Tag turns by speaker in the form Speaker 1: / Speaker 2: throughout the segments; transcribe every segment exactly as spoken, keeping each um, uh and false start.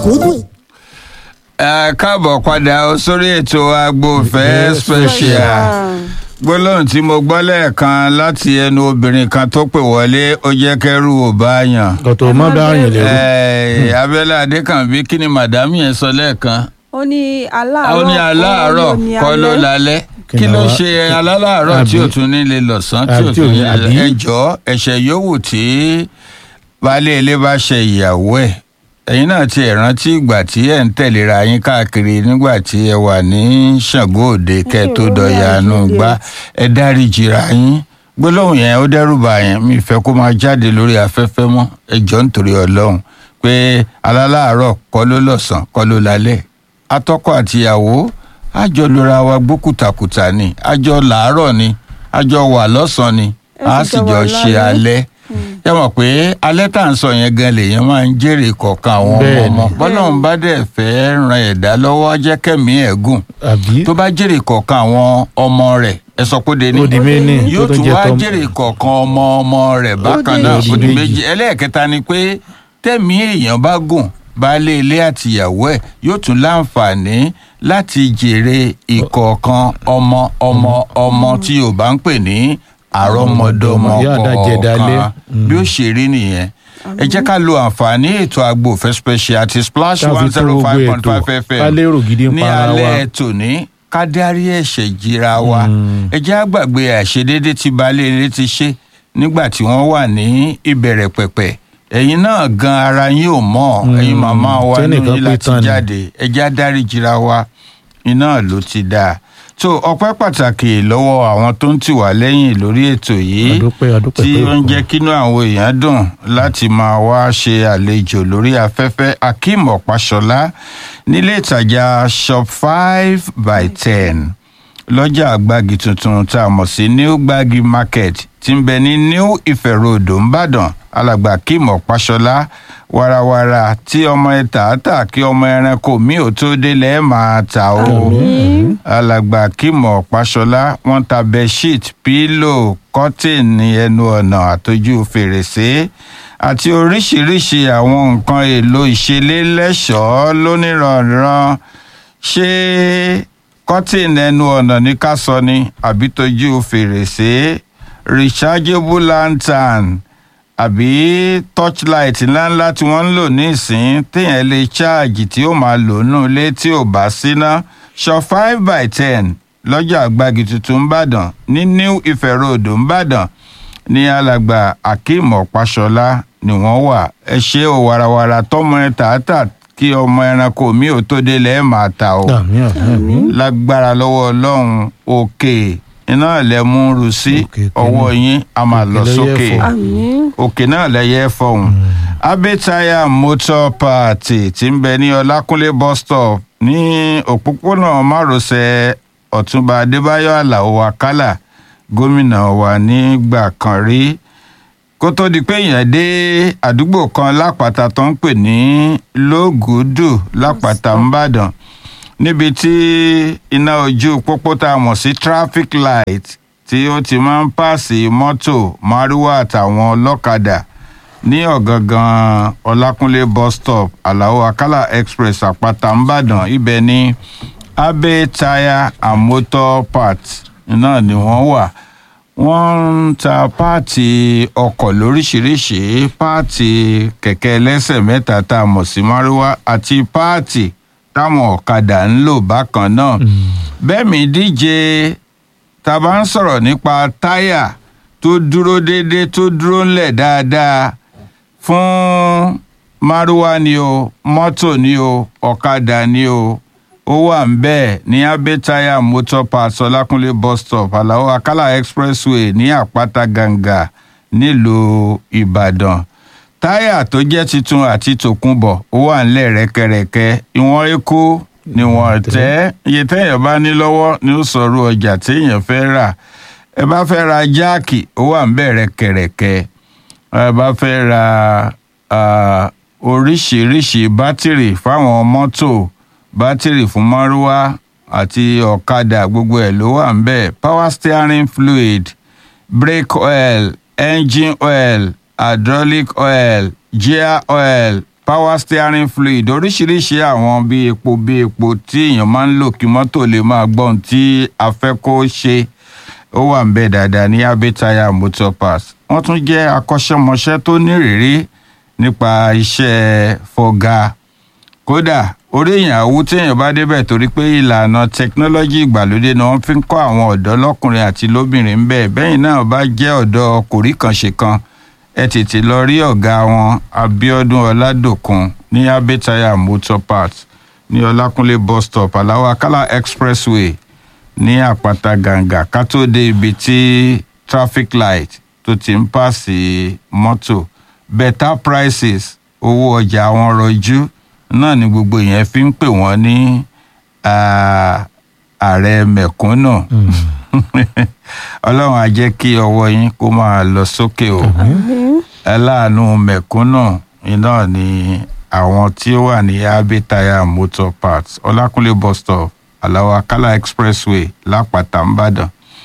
Speaker 1: mẹ̀kúnnù.
Speaker 2: ẹ káàbọ̀ padà sórí ètò agbófẹ́ special gbólóhùn tí mo gbọ́ lẹ́ẹ̀kan láti ẹnu obìnrin kan tó pè wọlé ó jẹ́ kẹ́rù ò bá yàn.
Speaker 3: ọ̀tọ̀ má bá yàn lẹ́rù.
Speaker 2: Abẹ́lé Adékànbí kí ni màdámù yẹn sọ lẹ́ẹ̀kan.
Speaker 4: ó ní aláàárọ̀
Speaker 2: ó ní aláàárọ̀ kọ́ ló lálẹ́ kí ló ṣe aláàárọ̀ tí ò tún ní lè lọ́sàn tí ò tún ní lè ẹjọ́ ẹ̀ṣẹ̀ yòówù tí baálé ilé bá ṣe ìyàwó ẹ̀ ẹ̀yin náà ti ẹ̀ rántí ìgbà tí ẹ̀ ń tẹ̀léra yín káàkiri nígbà tí ẹ wà ní Ṣàngó Òde kẹ́ tó dọ̀yàánú gbá ẹ dáríjìra yín gbólóhùn yẹn ó dẹ́rùbà yẹn mi fẹ́ kó máa jáde lórí afẹ́fẹ́ mọ́ ẹ jọ̀ọ́ nítorí Ọlọ́run pé aláàárọ̀ kọ́ ló lọ́sàn kọ́ ló lálẹ́ atọ́kọ àtìyàwó àjọ lóra wa gbókùtàkùtà ni àjọ làárọ̀ ni àjọ wà lọ́sàn ni a sì jọ ṣe alẹ́ yẹ mọ̀ pé alẹ́ tá à ń sọ yẹn gan lèèyàn máa ń jèrè kọ̀ọ̀kan àwọn ọmọ ọmọ bọ́lọ́run bá dẹ̀ fẹ́ ran ẹ̀dá lọ́wọ́ jẹ́ kẹ́mi ẹ̀ gùn tó bá jèrè kọ̀ọ̀kan àwọn ọmọ rẹ̀ ẹ sọ pé deni yóò tún wá jèrè kọ̀ọ̀kan ọmọ ọmọ rẹ̀ bákan náà ó di méjì ẹlẹ́ẹ̀kẹta ni pé tẹ́mi èèyàn bá gùn baálé ilé àtìyàwó ẹ̀ yóò tún láǹfààní láti jèrè ìkọ̀ọ̀kan ọmọ ọmọ ọmọ tí Yorùbá ń pè ní àrọmọdọ́mọ kọ̀ọ̀kan bí ó ṣe rí nìyẹn ẹ jẹ́ ká lo àǹfààní ètò agbófẹ́ special àti splash one zero five point five f m ní alẹ́ tòní ká dárí ẹ̀ṣẹ̀ jìra wa ẹ jẹ́ á gbàgbé àìṣedéédé tí baálé ilé ti ṣe nígbà tí wọ́n wà ní ìbẹ̀rẹ̀ pẹ̀pẹ̀ ẹ̀yin náà gan ara yín ò mọ̀ ẹ̀yin màmá wa nínú yín láti jáde ẹ jẹ́ á dárí jìra wa iná ló ti dáa tó ọpẹ́ pàtàkì lọ́wọ́ àwọn tó ń tì wá lẹ́yìn lórí ètò yìí tí ó ń jẹ́ kínú àwọn èèyàn dùn láti máa wá ṣe àlejò lórí afẹ́fẹ́ Akeem Ọ̀páṣọlá nílé ìtajà shop five by ten lọ́jà Gbági tuntun tá a mọ̀ sí New Gbági market tí ń bẹ ní New Ife Road Ìbàdàn alàgbà Akeem Ọ̀páṣọlá warawara tí ọmọ ẹ tààtà kí ọmọ ẹranko mi ò tó délẹ̀ ẹ máa ta o alàgbà Akeem Ọ̀páṣọlá wọ́n ta bedsheet pílò kọ́tìnì ẹnu ọ̀nà àtọ́jú fèrèsé àti oríṣiríṣi àwọn nǹkan èlò ìṣelé lẹ́ṣọ̀ọ́ lóníranran ṣé kọ́tìnì ẹnu ọ̀nà ní ká sọ ni àbí tójú fèrèsé rechargeable lantern àbí torchlight ńláńlá tí wọ́n ń lò ní ìsín téèyàn lè ṣáàjì tí ó máa lò nù ilé tí ò bá síná shop five by ten lọ́jà Gbági tuntun ńbàdàn ní New Ife Road ńbàdàn ní alàgbà Akeem Ọ̀páṣọlá ni wọ́n wà ẹ ṣe ò warawara tọmọ ẹ tààtà kí ọmọ ẹranko mi ò tó délẹ̀ ẹ máa ta o lágbára lọ́wọ́ Ọlọ́run òkè iná lẹ mú ru sí ọwọ́ yín a máa lọ sókè òkè náà lẹyẹ fọhùn Abẹ́táyà motor party tí ń bẹ ní Ọlákúnlé bus stop ní òpópónà márosẹ̀ Ọ̀túnba Adébáyọ̀ Àlàó Àkàlà gómìnà wa nígbà kan rí kó tó di pé èèyàn dé àdúgbò kan lápáta tó ń pè ní Lógùdù lápáta ńbàdàn níbi tí iná ojú pópó tá a mọ̀ sí traffic light tí ó ti máa ń pàṣẹ mọ́tò márúwá àtàwọn ọlọ́kadà ní ọ̀gangan Ọlákúnlé bus stop Àlàó Àkàlà express àpáta ńbàdàn ibẹ̀ ní Abẹ́táyà and motor parts náà ni wọ́n wà wọ́n ń ta páàtì ọkọ̀ lóríṣiríṣi páàtì kẹ̀kẹ́ ẹlẹ́sẹ̀ mẹ́ta tá a mọ̀ sí márúwá àti páàtì táwọn ọ̀kadà ń lò bákan náà bẹ́ẹ̀ mi díje tá a bá ń sọ̀rọ̀ nípa táyà tó dúró déédéé tó dúró ńlẹ̀ dáadáa fún márúwá ni o mọ́tò ni o ọ̀kadà ni o ó wà ń bẹ́ẹ̀ ní Abẹ́táyà motor parts Ọlákúnlé bus stop Àlàó Àkàlà expressway ní Àpáta Gàǹgà nílùú Ìbàdàn táyà tó jẹ́ titun àti tòkunbọ̀ ó wà ńlẹ̀ rẹ́kẹrẹ́kẹ́ ìwọ̀n èkó níwọ̀n tẹ́ iye téèyàn bá ní lọ́wọ́ ni ó sọ̀rọ̀ ọjà téèyàn fẹ́ rà ẹ bá fẹ́ ra jáàkì ó wà ńbẹ̀ rẹ́kẹrẹ́kẹ́ ẹ bá fẹ́ ra oríṣiríṣi bátìrì fáwọn mọ́tò bátìrì fún márúwá àti ọ̀kadà gbogbo ẹ̀ ló wà ńbẹ̀ power steering fluid brake oil engine oil hydraulic oil gear oil power steering fluid, oríṣiríṣi àwọn bí epo bí epo tí èèyàn máa ń lò kí mọ́tò lè máa gbọ́n tí a fẹ́ kó ṣe ó wà ń bẹ dáadáa ní Abe Tire Motor Parts. Wọ́n tún jẹ́ akọ́ṣẹ́mọṣẹ́ tó nírìírí nípa iṣẹ́ fọga. Kódà orí èèyàn àwú téèyàn bá débẹ̀ torí pé ìlànà tẹkinọ́lọ́jì ìgbàlódé ni wọ́n fi ń kọ́ àwọn ọ̀dọ́ lọ́kùnrin àti lóbìnrin ń bẹ̀. Bẹ́yìn náà bá jẹ́ ọ̀dọ́ kòríkànṣe kan ẹ tètè lọ rí ọ̀gá wọn Abíọ́dún Ọládòkun ní Abe Tire Motor Parts ní Ọlákúnlé bus stop Aláwọ̀ Akálà expressway ní Àpáta Gàǹgà ká tó dé ibi tí traffic light tó ti ń pàṣẹ mọ́tò. Better prices, owó ọjà wọn rọjú náà ni gbogbo yẹn fi ń pè wọ́n ní ààrẹ mẹ̀kúnnù. Ọlọ́run á jẹ́ kí ọwọ́ yín kó máa lọ sókè o. Aláàánú mẹ̀kúnnù iná ni àwọn tí ó wà ní Abe Tire Motor Parts Ọlákúnlé bus stop Aláwọ̀ Akálà expressway Lápáta Ìbàdàn.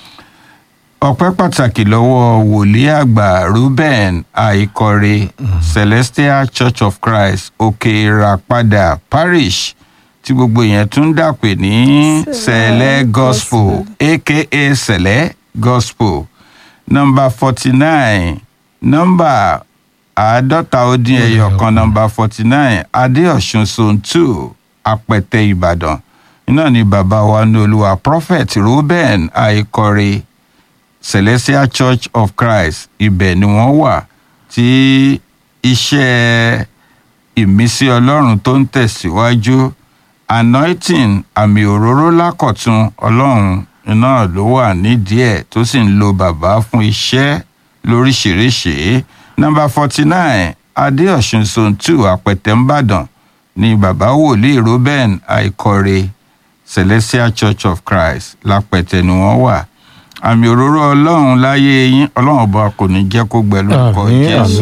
Speaker 2: Ọpẹ́ pàtàkì lọ́wọ́ wòlíì àgbà Reuben Àìkọ̀rẹ́ Celestial Church of Christ Òkè Ìràpadà Parish tí gbogbo yẹn tún dàpè ní Sẹ̀lẹ̀ Gospel aka Sẹ̀lẹ̀ Gospel nọ́mbà forty nine nọ́mbà àádọ́ta ó dín ẹyọ kan nọ́mbà forty nine Adéọ̀sùn zone two Apẹ̀tẹ̀ Ìbàdàn. Iná ni bàbá wa ní Olúwa Prophet Reuben Àìkọ̀rẹ́ Celestial Church of Christ ibẹ̀ ni wọ́n wà tí iṣẹ́ ìmísí Ọlọ́run tó ń tẹ̀síwájú anointing àmì òróró lákọ̀tun Ọlọ́run iná ló wà nídìí ẹ̀ tó sì ń lo bàbá fún iṣẹ́ lóríṣìíríṣìí. Number forty nine Adéọ̀sùn zone two Àpẹ̀tẹ̀ Ìbàdàn ni bàbá wòlíì Reuben Àìkọ̀rẹ́ Celestial Church of Christ lápẹ̀tẹ̀ ni wọ́n wà. Àmì òróró Ọlọ́run láyé yín Ọlọ́run ọba kò ní jẹ́ kó gbẹ lórúkọ Jésù.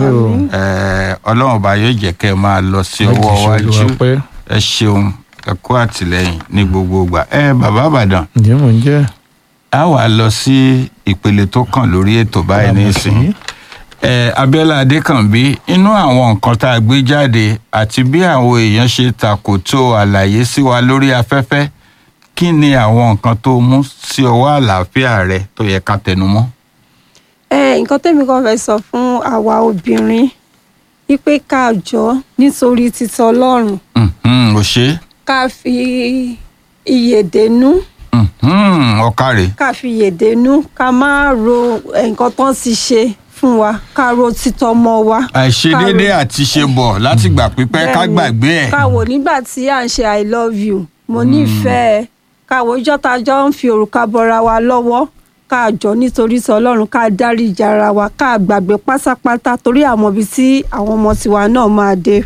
Speaker 2: Ọlọ́run ọba yóò jẹ́ kẹ́ ẹ máa lọ sí ọwọ́ wájú. Ẹ ṣeun ẹ kú àtìlẹ́yìn ní gbogbo ìgbà. Ẹ bàbá Ìbàdàn.
Speaker 1: Ǹjẹ́ mò ń jẹ́?
Speaker 2: A wà lọ sí ìpele tó kàn lórí ètò báyìí nísìnyí. Ẹ Abíọ́lá Adékànbí inú àwọn nǹkan tá a gbé jáde àti bí àwọn èèyàn ṣe takòtó àlàyé sí wa lórí afẹ́fẹ́ kí ni àwọn nǹkan tó mú sí ọwọ́ àlàáfíà rẹ tó yẹ ká tẹnu mọ́?
Speaker 3: ẹ nǹkan tẹ́mi kan fẹ́ sọ fún àwa obìnrin wípé ká jọ nítorí títọ́ Ọlọ́run.
Speaker 2: ò ṣe.
Speaker 3: ká fi iyè dénú.
Speaker 2: ọ̀kàrẹ̀.
Speaker 3: ká fi iyè dénú ká má ro nǹkan tán ti ṣe fún wa ká ro títọ́ ọmọ wa.
Speaker 2: àìṣedéédé àti ṣe bọ̀ láti gbà pípẹ́ ká gbàgbé ẹ̀.
Speaker 3: ká wò nígbà tí à ń ṣe I love you mo nífẹ̀ẹ́ káwọ ìjọ tá a jọ ń fi òrùka bọra wa lọ́wọ́ ká jọ nítorí sọ Ọlọ́run ká dáríjì ara wa ká gbàgbé pátápátá torí àmọ́ ibi tí àwọn ọmọ tiwa náà máa dé.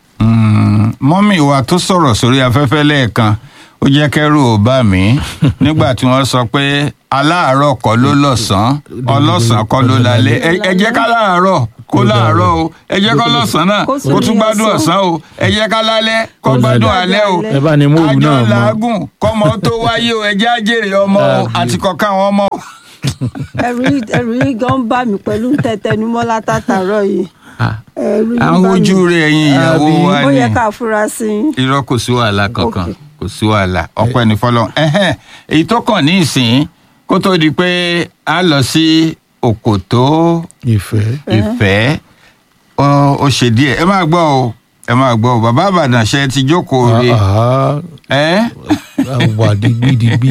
Speaker 2: mọ́mì wa tó sọ̀rọ̀ sórí afẹ́fẹ́ lẹ́ẹ̀kan ó jẹ́ kẹ́rù ò bà mí nígbà tí wọ́n sọ pé aláàárọ̀ kọ́ ló lọ́sàn-án ọlọ́sàn kọ́ ló lálẹ́ ẹ jẹ́ ká láàárọ̀ kó láàárọ̀ o ẹ jẹ́ kó lọ́sàn náà kó tún gbádùn ọ̀sán o ẹ jẹ́ ká lálẹ́ kó gbádùn alẹ́ o àjọ làágùn kọ́mọ tó wáyé o ẹ jẹ́ àjèrè ọmọ o àti kọ̀ọ̀kan àwọn ọmọ o.
Speaker 3: ẹ̀rù yìí gan bá mi pẹ̀lú tẹ̀tẹ̀numọ́ látàtàrọ̀ yìí.
Speaker 2: àwọn ojú rẹ̀ ẹ̀yin ìyàwó wa ni
Speaker 3: ó yẹ ká fura sí i.
Speaker 2: irọ́ kò sí wàhálà kankan kò sí wàhálà ọpẹ́ ní fọlọ́run. èyí tó kàn ní ìsìn kó tó di pé a lọ sí òkòtó
Speaker 1: ìfẹ́
Speaker 2: ìfẹ́ ó ṣe díẹ̀ ẹ máa gbọ́ o ẹ máa gbọ́ o bàbá Ìbàdàn ṣe ti jókòó rí ẹ
Speaker 1: wà digbidigbi.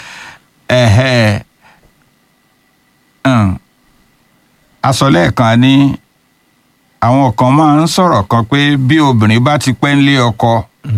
Speaker 2: aṣọ lẹ́ẹ̀kan ní àwọn kan máa ń sọ̀rọ̀ kan pé bí obìnrin bá ti pẹ́ ńlé ọkọ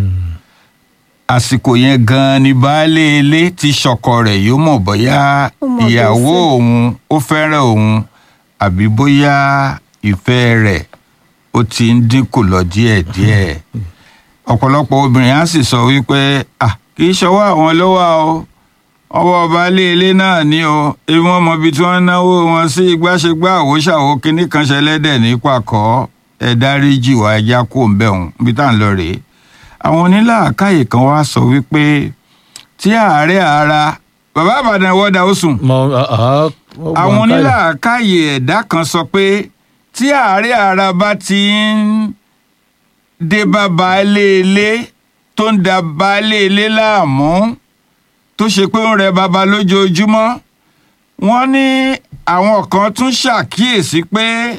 Speaker 2: àsìkò yẹn gan-an ni baálé ilé tí ṣọkọ rẹ̀ yóò mọ̀ bóyá ìyàwó òun ó fẹ́ràn òun àbí bóyá ìfẹ́ rẹ̀ ó ti ń dínkù lọ díẹ̀díẹ̀. ọ̀pọ̀lọpọ̀ obìnrin á sì sọ wípé kì í ṣọwọ́ àwọn ló wà o ọwọ́ baálé ilé náà ni o ebi wọn mọ ibi tí wọ́n náwó wọn sí igbáṣegbá àwòṣàwò kínní kan ṣẹlẹ́dẹ̀ ní pàkọ́ ẹ dáríjì wá ẹja kó ń bẹ̀ òun ibi tá à ń lọ rèé. àwọn onílàákàyè kan wá sọ wípé tí àárẹ̀ ara bàbá Ìbàdàn wọ́dà ó sùn. àwọn onílàákàyè ẹ̀dá kan sọ pé tí àárẹ̀ ara bá ti ń dé bá baálé ilé tó ń da baálé ilé láàmú tó ṣe pé ń rẹ baba lójoojúmọ́. Wọ́n ní àwọn kan tún ṣàkíyèsí pé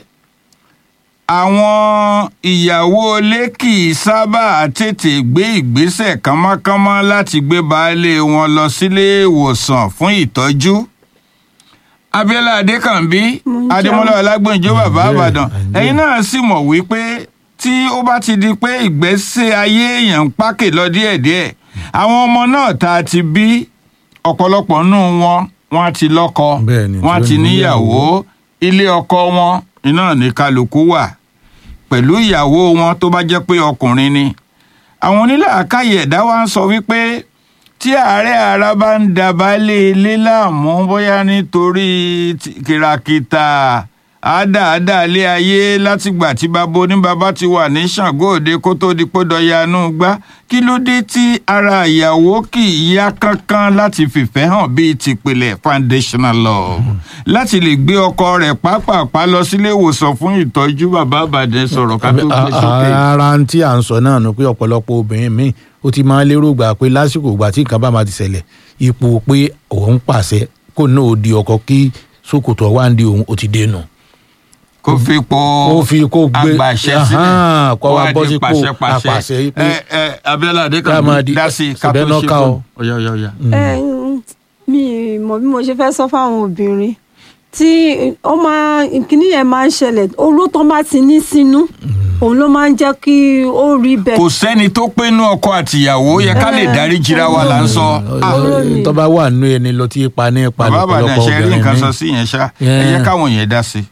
Speaker 2: àwọn ìyàwó ilé kì í sábà tètè gbé ìgbésẹ̀ kánmọ́kánmọ́ láti gbé baálé wọn lọ sílé ìwòsàn fún ìtọ́jú. Abíọ́lá Adékànbí Adémọ́lá Ọlágbèǹjọ bàbá Ìbàdàn, ẹ̀yin náà sì mọ̀ wípé tí ó bá ti di pé ìgbésẹ̀ ayé èèyàn ń pákè lọ díẹ̀díẹ̀, àwọn ọmọ náà tá a ti bí ọ̀pọ̀lọpọ̀ nù wọn wọ́n ti lọ́kọ, wọ́n ti níyàwó, ilé ọkọ wọn iná ní kálukú wà pẹ̀lú ìyàwó wọn tó bá jẹ́ pé ọkùnrin ni. Àwọn onílàákàyè ẹ̀dá wa ń sọ wípé tí àárẹ̀ ara bá ń da baálé ilé láàmú bóyá nítorí kìràkìtà àádáadáa lé ayé látìgbà tí bàbá oníbàbá ti wà ní Ṣàngó Òde kó tó di pé dọ̀yanú gbá, kí ló dé tí ara ìyàwó kì í yá kánkán láti fìfẹ́ hàn bíi tìpìlẹ̀ foundational love láti lè gbé ọkọ rẹ̀ pápápá lọ sílé ìwòsàn fún ìtọ́jú? Bàbá Ìbàdàn sọ̀rọ̀ ká tó gbé sókè.
Speaker 1: Ara tí à ń sọ náà ni pé ọ̀pọ̀lọpọ̀ obìnrin míì ó ti máa ń lérò gbà pé lásìkò ìgbà tí nǹkan bá máa ti ṣẹlẹ̀ ipò pé òun pàṣẹ kó náà ó di ọkọ kí ṣòkòtò wá ń di òun ó ti dénú.
Speaker 2: Kó fi po àgbàṣẹ sílẹ̀
Speaker 1: kó wá bọ́ sí po àpàṣẹ.
Speaker 2: ẹ ẹ Abíọ́lá Adékànbí dá sí ká tó ṣe fún ọ̀yà ọ̀yà ọ̀yà.
Speaker 3: ẹ mi mọ̀ bí mo ṣe fẹ́ sọ fáwọn obìnrin tí ó máa kíní yẹn máa ń ṣẹlẹ̀, oró tó bá ti ní sínú òun ló máa ń jẹ́ kí ó rí bẹ́ẹ̀.
Speaker 2: Kò sẹ́ni tó pénú ọkọ àtìyàwó yẹ ká lè dárí jìra wa là ń sọ.
Speaker 1: tó bá wà nínú ẹni lọ tí ipa ní ipa
Speaker 2: lọ́pọ̀lọpọ̀ obìnrin mi. Bàbá Ìbàdàn ṣe rí nǹkan sọ sí yẹn ṣá, ẹ jẹ́ káwọn yẹn dá sí.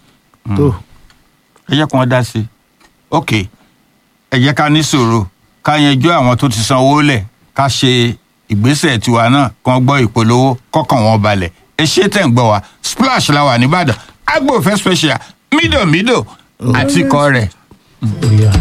Speaker 2: ẹ jẹ́ kí wọ́n dá sí. ok ẹ jẹ́ ká ní sùúrù ká yanjú àwọn tó ti sanwó lẹ̀ ká ṣe ìgbésẹ̀ tiwa náà kán gbọ́ ìpolówó kọ́kàn wọn balẹ̀. Ẹ ṣé tẹ̀ ń gbọ́ wa. Splash la wà nìbàdàn, agbófẹ́ special mídòmídò àtikọ́ rẹ̀.